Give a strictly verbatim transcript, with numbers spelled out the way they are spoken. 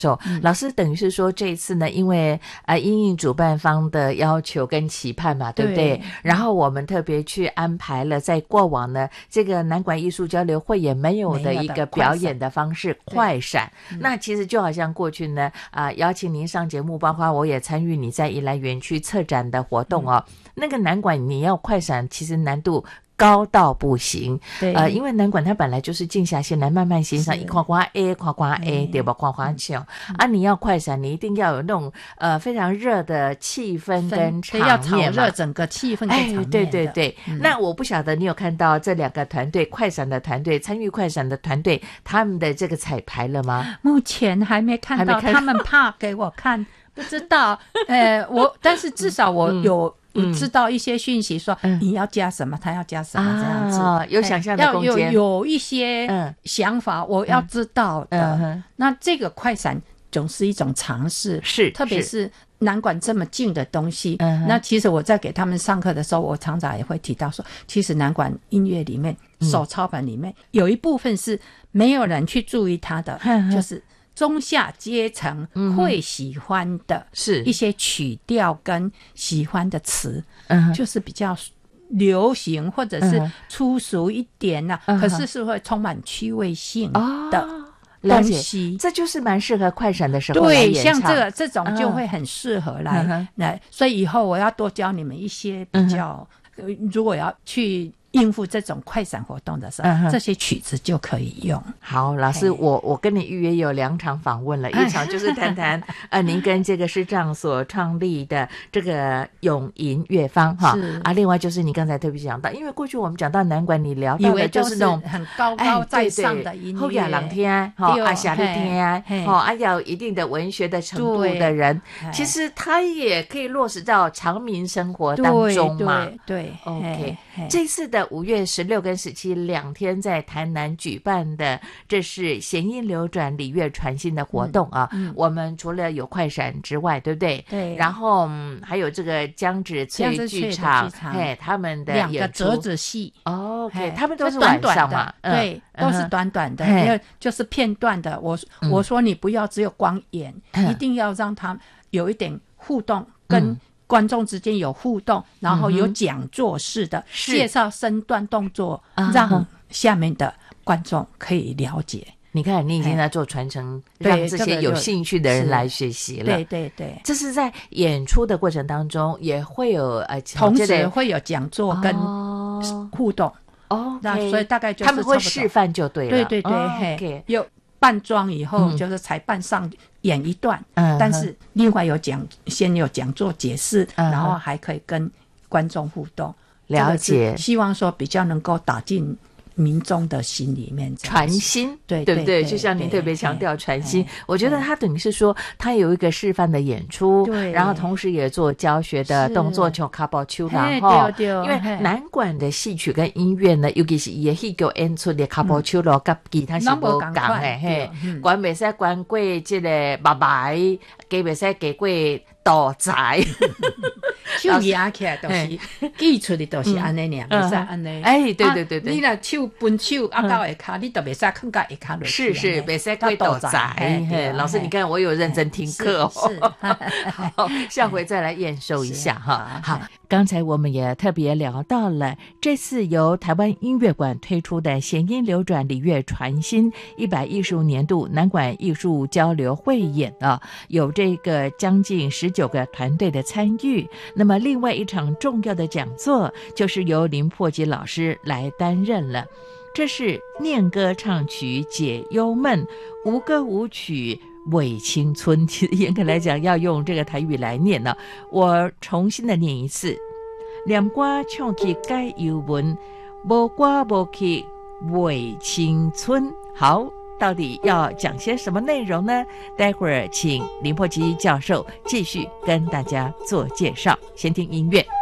嗯、老师等于是说这一次呢，因为呃因应主办方的要求跟期盼嘛，对不对？对，然后我们特别去安排了在过往呢这个南管艺术交流会也没有的一个表演的方式快闪。那其实就好像过去呢啊、呃、邀请您上节目，包括我也参与你在宜兰园区策展的活动哦、嗯、那个南管你要快闪其实难度高到不行，对，呃，因为南管它本来就是静下心来慢慢欣赏，一夸夸 A 夸夸 A， 对吧？夸夸笑、嗯、啊！你要快闪，你一定要有那种呃非常热的气氛跟场面嘛， 要炒热整个气氛跟场面的。 哎，对对对、嗯。那我不晓得你有看到这两个团队快闪的团队参与快闪的团队他们的这个彩排了吗？ 目前还没看到，他们怕给我看，不知道。呃，我但是至少我有。嗯嗯、知道一些讯息说、嗯、你要加什么他要加什么这样子、 啊、有想象的空间， 要有有一些想法、嗯、我要知道的、嗯、那这个快闪总是一种尝试， 是特别是南管这么近的东西、嗯、那其实我在给他们上课的时候我常常也会提到说，其实南管音乐里面手抄本里面、嗯、有一部分是没有人去注意它的、嗯、就是中下阶层会喜欢的是一些曲调跟喜欢的词、嗯、就是比较流行或者是粗俗一点啊、嗯、可是是会充满趣味性的东西、 哦、这就是蛮适合快闪的时候来演唱。 对，像这个这种就会很适合来、嗯、来，所以以后我要多教你们一些比较、嗯、如果要去应付这种快闪活动的时候、嗯、这些曲子就可以用。 好，老师，我我跟你预约有两场访问了，一场就是谈谈呃您跟这个师长所创立的这个永银乐坊哈啊，另外就是你刚才特别讲到，因为过去我们讲到南管，你聊到的就是那种很高高在上的音乐， 后雅朗天哈啊夏丽天哈啊要有一定的文学的程度的人，其实他也可以落实到常民生活当中嘛。 对对对 ，OK， 这次的五月十六跟十七两天在台南举办的，这是弦音流转礼乐传心的活动啊、嗯嗯、我们除了有快闪之外，对不对？ 对， 然后、嗯、还有这个江子翠剧场，嘿，他们的两个折子戏、 哦、OK， 他们都是晚上嘛， 短短对、嗯、都是短短的，因为就是片段的，我、嗯、我说你不要只有光演、嗯、一定要让他有一点互动跟、嗯观众之间有互动，然后有讲座式的、嗯、介绍身段动作、嗯、让下面的观众可以了解。 你看你已经在做传承，让这些有兴趣的人来学习了。 对对对， 这是在演出的过程当中也会有呃， 同时会有讲座跟互动哦， 那所以大概就是他们会示范就对了。 对对对、 哦、 嘿，有扮装以后、嗯、就是才扮上演一段、嗯、但是另外有讲先有讲座解释、嗯、然后还可以跟观众互动了解、这个、 希望说比较能够打进民众的心里面， 传心， 对对不对？就像您特别强调传心，我觉得他等于是说他有一个示范的演出，对，然后同时也做教学的动作，像卡宝秋啦哈。因为南管的戏曲跟音乐呢，尤其是也是叫演出的卡宝秋咯，跟其他是无共的嘿，管袂使管过这个白白，加袂使加过大财。 手压起来都是寄出的都是安尼尔，袂使安尼。 哎，对对对对， 你若手分手压到下骹，你都袂使放到下骹落去。 是是，袂使过大财。老师，你看我有认真听课哦。好，下回再来验收一下哈。好，刚才我们也特别聊到了这次由台湾音乐馆推出的弦音流转礼乐传心一百一十五年度南管艺术交流汇演啊，有这个将近十九个团队的参与。那么另外一场重要的讲座就是由林破吉老师来担任了，这是念歌唱曲解忧闷，无歌舞曲伪青春。其实严格来讲要用这个台语来念呢、啊，我重新的念一次：念歌唱曲解忧闷，无歌舞曲伪青春。好，到底要讲些什么内容呢？待会儿请林破吉教授继续跟大家做介绍，先听音乐。